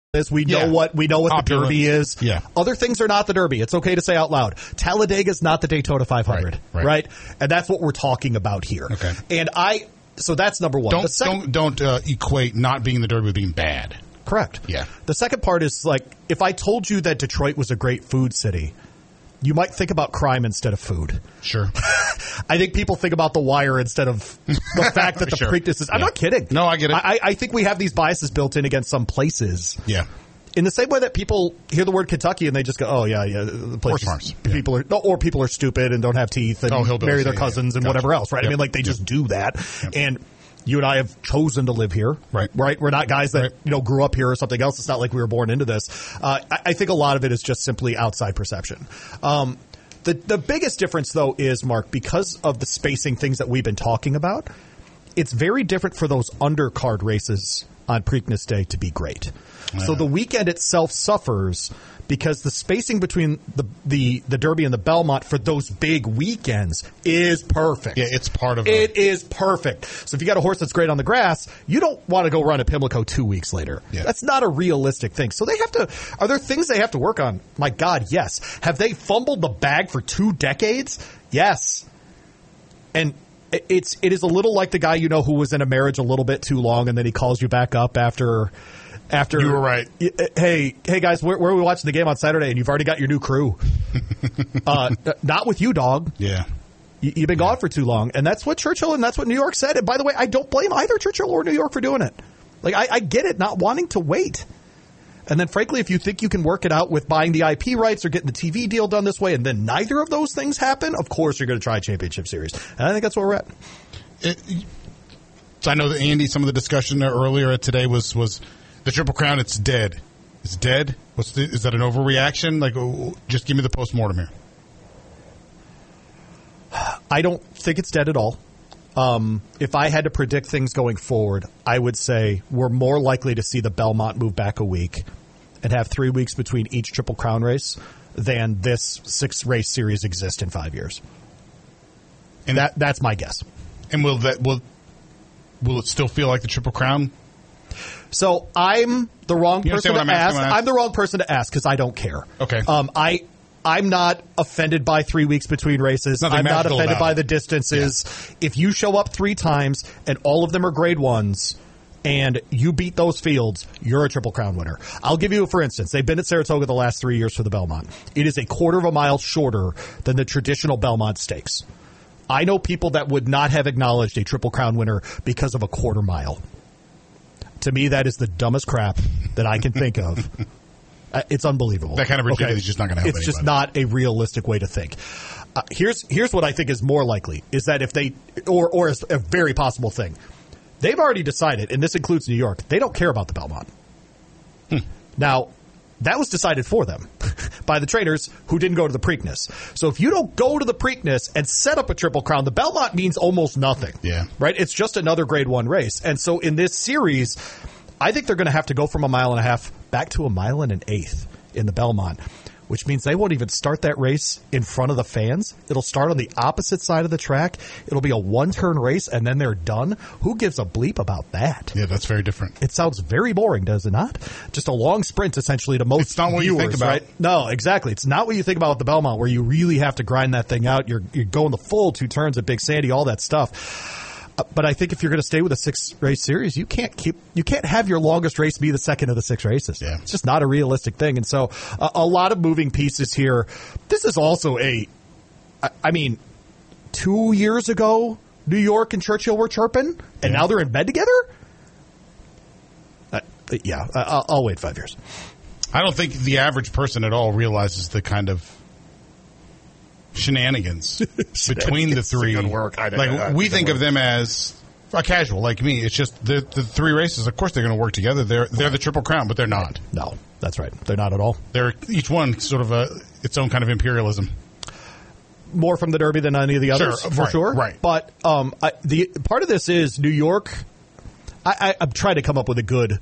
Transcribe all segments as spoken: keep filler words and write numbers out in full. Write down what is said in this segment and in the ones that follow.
is. We know Yeah. what we know what Opulence. the Derby is. Yeah. Other things are not the Derby. It's okay to say out loud. Talladega is not the Daytona five hundred, Right, right. right? And that's what we're talking about here. Okay. And I, so that's number one. Don't The second, don't don't uh, equate not being the Derby with being bad. correct. Yeah. The second part is like if I told you that Detroit was a great food city, you might think about crime instead of food. Sure. I think people think about The Wire instead of the fact that the Sure. Preakness is. I'm Yeah. not kidding. No, I get it. I, I think we have these biases built in against some places. Yeah. In the same way that people hear the word Kentucky and they just go, "Oh yeah, yeah," the place Horse farms. Yeah. people are, no, or people are stupid and don't have teeth and Oh, hillbillies. marry their Yeah, cousins yeah. and Gotcha. whatever else, right? I Yep. mean, like they Yep. just do that. Yep. And you and I have chosen to live here, Right. Right? We're not guys that Right. you know grew up here or something else. It's not like we were born into this. Uh, I, I think a lot of it is just simply outside perception. Um, the the biggest difference, though, is Mark, because of the spacing things that we've been talking about. It's very different for those undercard races on Preakness Day to be great. So the weekend itself suffers because the spacing between the, the, the Derby and the Belmont for those big weekends is perfect. Yeah, it's part of It a- is perfect. So if you got a horse that's great on the grass, you don't want to go run at Pimlico two weeks later. Yeah. That's not a realistic thing. So they have to – are there things they have to work on? My God, yes. Have they fumbled the bag for two decades? Yes. And – It's it is a little like the guy you know who was in a marriage a little bit too long, and then he calls you back up after after You were right. Hey hey guys, where, where are we watching the game on Saturday? And you've already got your new crew. uh, not with you, dog. Yeah. You, you've been gone for too long, and that's what Churchill and that's what New York said. And by the way, I don't blame either Churchill or New York for doing it. Like I, I get it, not wanting to wait. And then, frankly, if you think you can work it out with buying the I P rights or getting the T V deal done this way, and then neither of those things happen, of course you're going to try a championship series. And I think that's where we're at. It, so I know that Andy, some of the discussion there earlier today was was the Triple Crown. It's dead. It's dead. What's the, is that an overreaction? Like, oh, just give me the postmortem here. I don't think it's dead at all. Um, if I had to predict things going forward, I would say we're more likely to see the Belmont move back a week and have three weeks between each Triple Crown race than this six-race series exist in five years. And that that's my guess. And will that will will it still feel like the Triple Crown? So I'm the wrong You person understand to what I'm ask. asking when I ask? I'm the wrong person to ask because I don't care. Okay. Um, I I'm not offended by three weeks between races. Nothing I'm not magical offended about by it. the distances. If you show up three times and all of them are grade ones and you beat those fields, you're a Triple Crown winner. I'll give you, for instance, they've been at Saratoga the last three years for the Belmont. It is a quarter of a mile shorter than the traditional Belmont Stakes. I know people that would not have acknowledged a Triple Crown winner because of a quarter mile. To me, that is the dumbest crap that I can think of. Uh, it's unbelievable. That kind of rigidity is just not gonna help It's just anybody. not a realistic way to think. Uh, here's here's what I think is more likely is that if they or or is a very possible thing, they've already decided, and this includes New York, they don't care about the Belmont. Hmm. Now, that was decided for them by the trainers who didn't go to the Preakness. So if you don't go to the Preakness and set up a Triple Crown, the Belmont means almost nothing. Yeah. Right? It's just another grade one race. And so in this series, I think they're going to have to go from a mile and a half back to a mile and an eighth in the Belmont, which means they won't even start that race in front of the fans. It'll start on the opposite side of the track. It'll be a one-turn race, and then they're done. Who gives a bleep about that? Yeah, that's very different. It sounds very boring, does it not? Just a long sprint, essentially, to most It's not what you viewers, think about. right? No, exactly. It's not what you think about with the Belmont, where you really have to grind that thing out. You're you're going the full two turns at Big Sandy, all that stuff. Uh, but I think if you're going to stay with a six-race series, you can't keep you can't have your longest race be the second of the six races. Yeah. It's just not a realistic thing. And so, uh, a lot of moving pieces here. This is also a, I, I mean, two years ago, New York and Churchill were chirping, and Yeah. now they're in bed together. Uh, yeah, I'll, I'll wait five years. I don't think the average person at all realizes the kind of shenanigans between the three. Good work. I- like I- we good think work. of them as a casual, like me. It's just the the three races. Of course, they're going to work together. They're they're the Triple Crown, but they're not. No, that's right. They're not at all. They're each one sort of a its own kind of imperialism. More from the Derby than any of the others, Sure, for right, sure. right. But um, I, the part of this is New York. I, I, I'm trying to come up with a good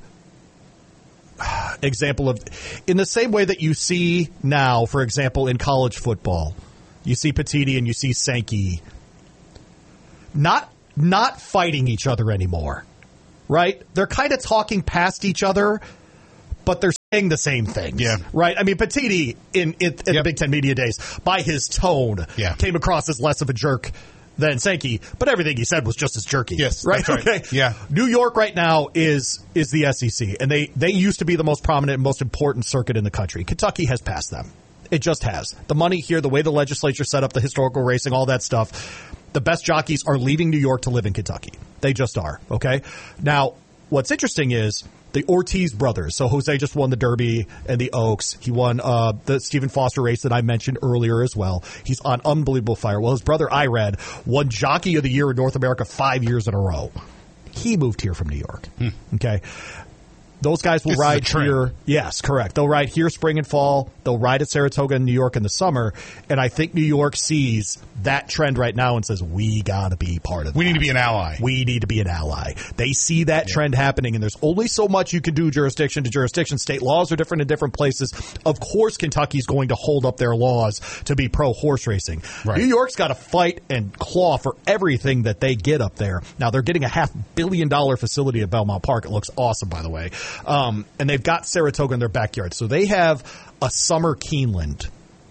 example of, in the same way that you see now, for example, in college football, you see Petiti and you see Sankey not not fighting each other anymore, right? They're kind of talking past each other, but they're saying the same things. Yeah. Right? I mean, Petiti, in, in, at Yep. the Big Ten Media Days, by his tone, Yeah. came across as less of a jerk than Sankey, but everything he said was just as jerky. Yes, right? that's right. Okay. Yeah. New York right now is is the S E C, and they, they used to be the most prominent and most important circuit in the country. Kentucky has passed them. It just has. The money here, the way the legislature set up the historical racing, all that stuff, the best jockeys are leaving New York to live in Kentucky. They just are, okay? Now, what's interesting is the Ortiz brothers. So Jose just won the Derby and the Oaks. He won uh, the Stephen Foster race that I mentioned earlier as well. He's on unbelievable fire. Well, his brother Irad won Jockey of the Year in North America five years in a row. He moved here from New York. Hmm. Okay. Those guys will This is a ride trend. here. Yes, correct. They'll ride here spring and fall. They'll ride at Saratoga in New York in the summer. And I think New York sees that trend right now and says, we got to be part of that. We need to be an ally. We need to be an ally. They see that yeah. trend happening, and there's only so much you can do jurisdiction to jurisdiction. State laws are different in different places. Of course, Kentucky's going to hold up their laws to be pro-horse racing. Right. New York's got to fight and claw for everything that they get up there. Now, they're getting a half billion dollar facility at Belmont Park. It looks awesome, by the way. Um, and they've got Saratoga in their backyard. So they have a summer Keeneland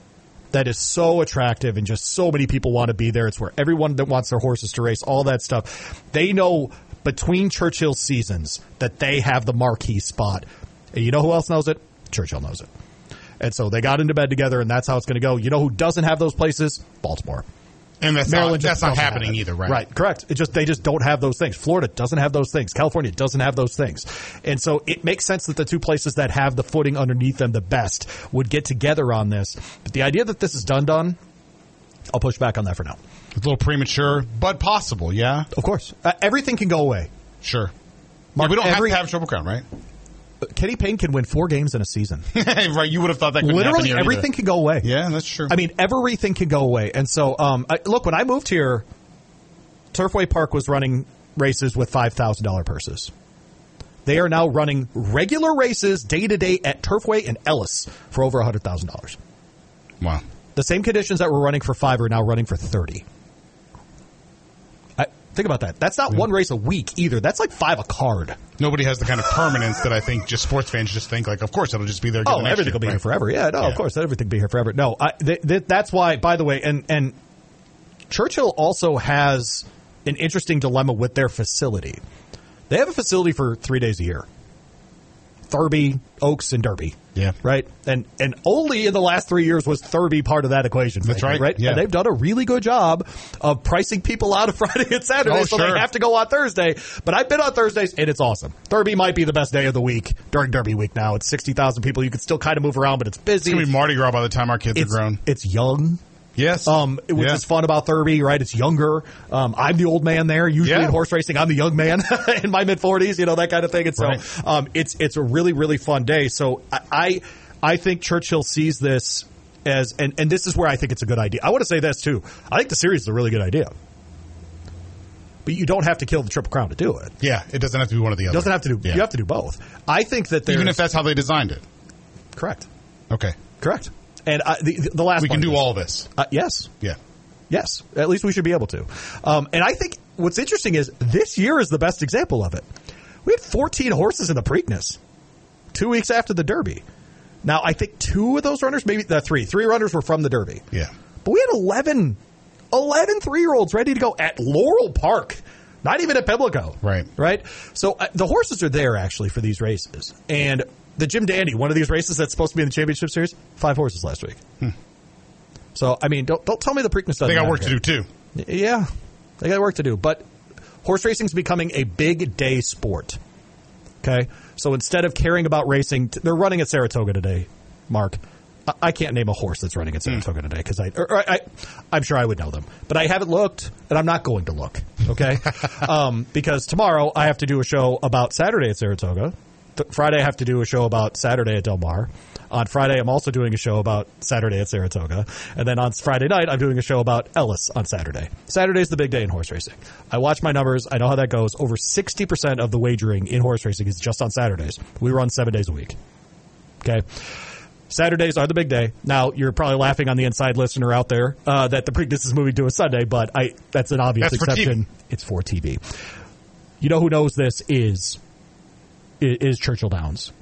that is so attractive and just so many people want to be there. It's where everyone that wants their horses to race, all that stuff. They know between Churchill seasons that they have the marquee spot. And you know who else knows it? Churchill knows it. And so they got into bed together, and that's how it's going to go. You know who doesn't have those places? Baltimore. And that's Maryland not, just that's not doesn't happening have it. either, right? Right, correct. It just they just don't have those things. Florida doesn't have those things. California doesn't have those things. And so it makes sense that the two places that have the footing underneath them the best would get together on this. But the idea that this is done done, I'll push back on that for now. It's a little premature, but possible, yeah? Of course. Uh, everything can go away. Sure. Mark, yeah, we don't every, have to have Triple Crown, right? Kenny Payne can win four games in a season. Right, you would have thought that could Literally happen everything either. can go away. Yeah, that's true. I mean, everything can go away. And so, um, I, look, when I moved here, Turfway Park was running races with five thousand dollars purses. They are now running regular races day to day at Turfway and Ellis for over one hundred thousand dollars. Wow. The same conditions that were running for five are now running for thirty. I, think about that. That's not yeah. one race a week either. That's like five a card. Nobody has the kind of permanence that I think just sports fans just think like, of course, it'll just be there. Oh, everything will be right? here forever. Yeah, no, yeah. of course, everything will be here forever. No, I, th- th- that's why, by the way, and, and Churchill also has an interesting dilemma with their facility. They have a facility for three days a year. Thurby, Oaks, and Derby. Yeah. Right? And and only in the last three years was Thurby part of that equation. That's frankly, right. right? Yeah. And they've done a really good job of pricing people out of Friday and Saturday, oh, so sure. they have to go on Thursday. But I've been on Thursdays, and it's awesome. Thurby might be the best day of the week during Derby week now. It's sixty thousand people. You can still kind of move around, but it's busy. It's going to be Mardi Gras by the time our kids it's, are grown. It's young. Yes. Um, which yeah. is fun about Thurby, right? It's younger. Um, I'm the old man there. Usually yeah. in horse racing, I'm the young man in my mid forties, you know, that kind of thing. And so, right. um, it's, it's a really, really fun day. So I, I, I think Churchill sees this as, and, and this is where I think it's a good idea. I want to say this too. I think the series is a really good idea. But you don't have to kill the Triple Crown to do it. Yeah. It doesn't have to be one or the other. It doesn't have to do, yeah. you have to do both. I think that there's. Even if that's how they designed it. Correct. Okay. Correct. And I, the, the last we can do this, all this. Uh, yes. Yeah. Yes, at least we should be able to. Um, and I think what's interesting is this year is the best example of it. We had fourteen horses in the Preakness two weeks after the Derby. Now, I think two of those runners, maybe the three, three runners were from the Derby. Yeah. But we had eleven, eleven three-year-olds ready to go at Laurel Park, not even at Pimlico. Right. Right? So uh, the horses are there, actually, for these races. And the Jim Dandy, one of these races that's supposed to be in the championship series, five horses last week. Hmm. So, I mean, don't don't tell me the Preakness doesn't. They got matter work to here. do, too. Yeah, they got work to do. But horse racing is becoming a big day sport. Okay? So instead of caring about racing, they're running at Saratoga today, Mark. I, I can't name a horse that's running at Saratoga mm. today because I, or, or I, I'm sure I would know them. But I haven't looked, and I'm not going to look, okay? um, because tomorrow I have to do a show about Saturday at Saratoga. Th- Friday I have to do a show about Saturday at Del Mar. On Friday, I'm also doing a show about Saturday at Saratoga. And then on Friday night, I'm doing a show about Ellis on Saturday. Saturday's the big day in horse racing. I watch my numbers. I know how that goes. Over sixty percent of the wagering in horse racing is just on Saturdays. We run seven days a week. Okay? Saturdays are the big day. Now, you're probably laughing on the inside listener out there uh, that the Preakness is moving to a Sunday, but I that's an obvious that's exception. For T V. It's for T V. You know who knows this is is Churchill Downs.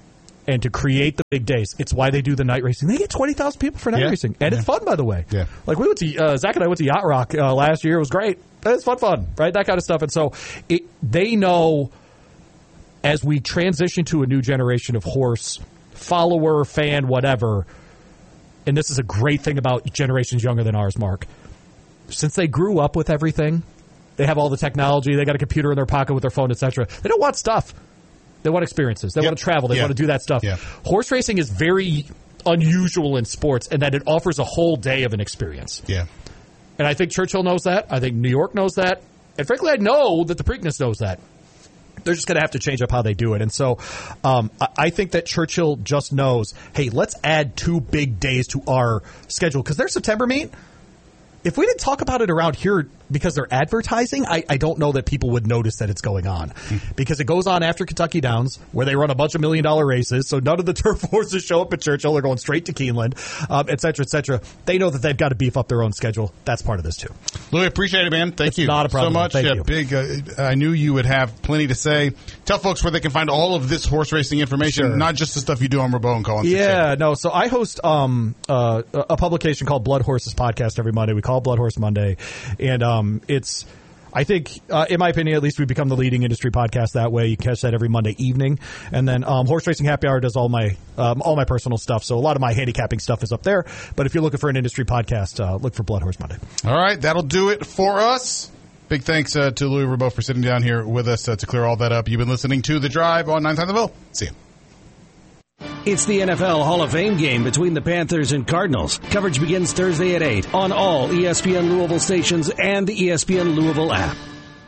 and to create the big days. It's why they do the night racing. They get twenty thousand people for night yeah. racing, and yeah. it's fun, by the way. Yeah. Like we went to uh, Zach and I went to Yacht Rock uh, last year. It was great. It's fun, fun, right? That kind of stuff. And so it, they know as we transition to a new generation of horse follower, fan, whatever. And this is a great thing about generations younger than ours, Mark. Since they grew up with everything, they have all the technology, they got a computer in their pocket with their phone, et cetera. They don't want stuff. They want experiences. They yep. want to travel. They yeah. want to do that stuff. Yeah. Horse racing is very unusual in sports in that it offers a whole day of an experience. Yeah. And I think Churchill knows that. I think New York knows that. And frankly, I know that the Preakness knows that. They're just going to have to change up how they do it. And so um, I think that Churchill just knows, hey, let's add two big days to our schedule. Because their September meet, if we didn't talk about it around here because they're advertising, I, I don't know that people would notice that it's going on. Because it goes on after Kentucky Downs, where they run a bunch of million-dollar races, so none of the turf horses show up at Churchill. They're going straight to Keeneland, um, et cetera, et cetera. They know that they've got to beef up their own schedule. That's part of this, too. Louis, appreciate it, man. Thank it's you not a problem. so much. Thank yeah, you. Big. Uh, I knew you would have plenty to say. Tell folks where they can find all of this horse racing information, sure. not just the stuff you do on Rabault and Collins. Yeah, no. So I host um, uh, a publication called Blood Horses Podcast every Monday. We call it Blood Horse Monday. And um, it's, I think, uh, in my opinion, at least we become the leading industry podcast that way. You catch that every Monday evening. And then um, Horse Racing Happy Hour does all my um, all my personal stuff. So a lot of my handicapping stuff is up there. But if you're looking for an industry podcast, uh, look for Blood Horse Monday. All right, that'll do it for us. Big thanks uh, to Louis Rabault for sitting down here with us uh, to clear all that up. You've been listening to The Drive on nine times the Ville. See you. It's the N F L Hall of Fame game between the Panthers and Cardinals. Coverage begins Thursday at eight on all E S P N Louisville stations and the E S P N Louisville app.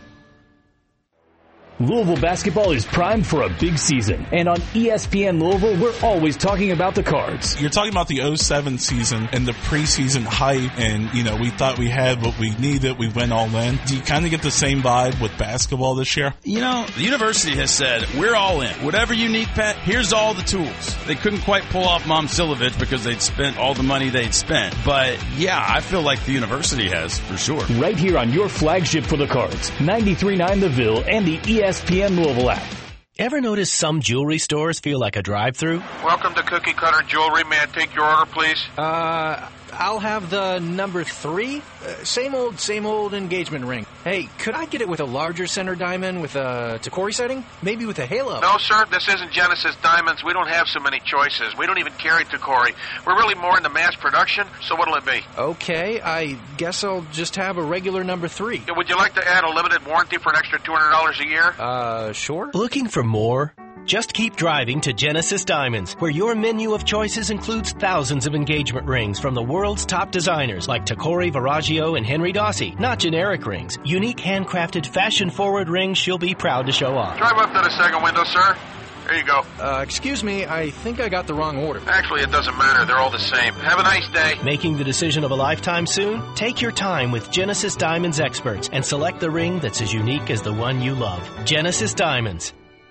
Louisville basketball is primed for a big season. And on E S P N Louisville, we're always talking about the Cards. You're talking about the oh seven season and the preseason hype, and, you know, we thought we had what we needed. We went all in. Do you kind of get the same vibe with basketball this year? You know, the university has said, we're all in. Whatever you need, Pat, here's all the tools. They couldn't quite pull off Momcilovic because they'd spent all the money they'd spent. But, yeah, I feel like the university has, for sure. Right here on your flagship for the Cards, ninety-three point nine The Ville and the E S P N Louisville app. Ever notice some jewelry stores feel like a drive-thru? Welcome to Cookie Cutter Jewelry. May I take your order, please? Uh, I'll have the number three. Uh, same old, same old engagement ring. Hey, could I get it with a larger center diamond with a Tacori setting? Maybe with a halo? No, sir. This isn't Genesis Diamonds. We don't have so many choices. We don't even carry Tacori. We're really more into mass production, so what'll it be? Okay, I guess I'll just have a regular number three. Yeah, would you like to add a limited warranty for an extra two hundred dollars a year? Uh, sure. Looking for more? Just keep driving to Genesis Diamonds, where your menu of choices includes thousands of engagement rings from the world's top designers like Tacori, Verragio, and Henry Dossi. Not generic rings, unique handcrafted, fashion-forward rings she'll be proud to show off. Drive up to the second window, sir. There you go. Uh, excuse me, I think I got the wrong order. Actually, it doesn't matter. They're all the same. Have a nice day. Making the decision of a lifetime soon? Take your time with Genesis Diamonds experts and select the ring that's as unique as the one you love. Genesis Diamonds.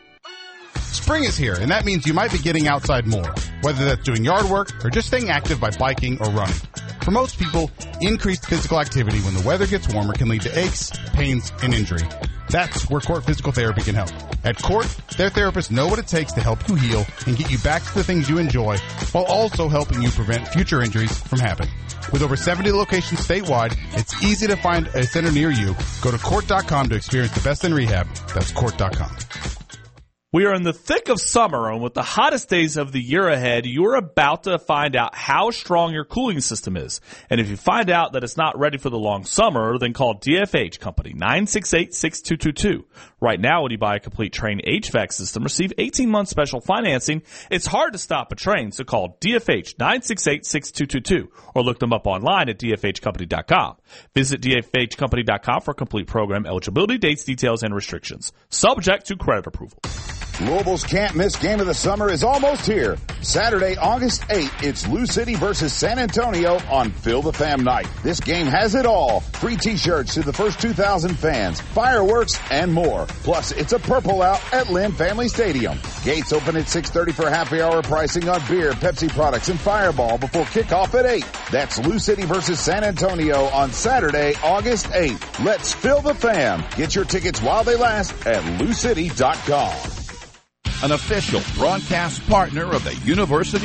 Spring is here, and that means you might be getting outside more, whether that's doing yard work or just staying active by biking or running. For most people, increased physical activity when the weather gets warmer can lead to aches, pains, and injury. That's where Court Physical Therapy can help. At Court, their therapists know what it takes to help you heal and get you back to the things you enjoy, while also helping you prevent future injuries from happening. With over seventy locations statewide, it's easy to find a center near you. Go to court dot com to experience the best in rehab. That's court dot com. We are in the thick of summer, and with the hottest days of the year ahead, you're about to find out how strong your cooling system is. And if you find out that it's not ready for the long summer, then call D F H Company, nine six eight, six two two two. Right now, when you buy a complete Train H V A C system, receive eighteen months special financing. It's hard to stop a train, so call D F H, nine six eight, six two two two, or look them up online at D F H company dot com. Visit D F H company dot com for complete program eligibility, dates, details, and restrictions. Subject to credit approval. Louisville's can't-miss game of the summer is almost here. Saturday, August eighth, it's Lou City versus San Antonio on Fill the Fam Night. This game has it all. Free t-shirts to the first two thousand fans, fireworks, and more. Plus, it's a purple out at Lynn Family Stadium. Gates open at six thirty for happy hour pricing on beer, Pepsi products, and Fireball before kickoff at eight. That's Lou City versus San Antonio on Saturday, August eighth. Let's Fill the Fam. Get your tickets while they last at lou city dot com. an official broadcast partner of the University